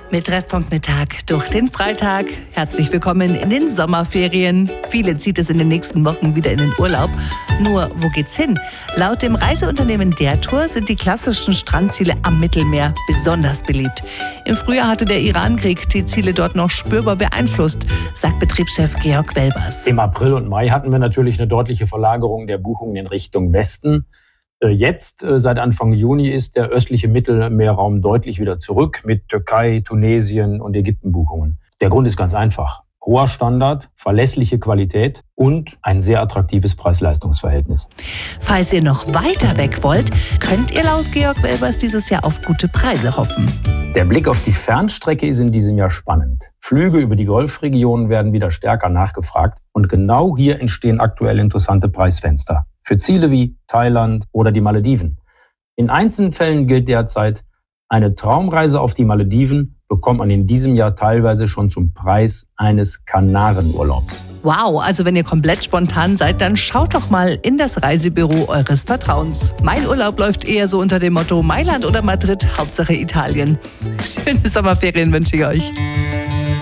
Mit Treffpunkt Mittag durch den Freitag. Herzlich willkommen in den Sommerferien. Viele zieht es in den nächsten Wochen wieder in den Urlaub. Nur, wo geht's hin? Laut dem Reiseunternehmen Der Tour sind die klassischen Strandziele am Mittelmeer besonders beliebt. Im Frühjahr hatte der Iran-Krieg die Ziele dort noch spürbar beeinflusst, sagt Betriebschef Georg Welbers. Im April und Mai hatten wir natürlich eine deutliche Verlagerung der Buchungen in Richtung Westen. Jetzt, seit Anfang Juni, ist der östliche Mittelmeerraum deutlich wieder zurück mit Türkei, Tunesien und Ägypten Buchungen. Der Grund ist ganz einfach. Hoher Standard, verlässliche Qualität und ein sehr attraktives Preis-Leistungs-Verhältnis. Falls ihr noch weiter weg wollt, könnt ihr laut Georg Welbers dieses Jahr auf gute Preise hoffen. Der Blick auf die Fernstrecke ist in diesem Jahr spannend. Flüge über die Golfregionen werden wieder stärker nachgefragt und genau hier entstehen aktuell interessante Preisfenster. Für Ziele wie Thailand oder die Malediven. In einzelnen Fällen gilt derzeit, eine Traumreise auf die Malediven bekommt man in diesem Jahr teilweise schon zum Preis eines Kanarenurlaubs. Wow, also wenn ihr komplett spontan seid, dann schaut doch mal in das Reisebüro eures Vertrauens. Mein Urlaub läuft eher so unter dem Motto Mailand oder Madrid, Hauptsache Italien. Schöne Sommerferien wünsche ich euch.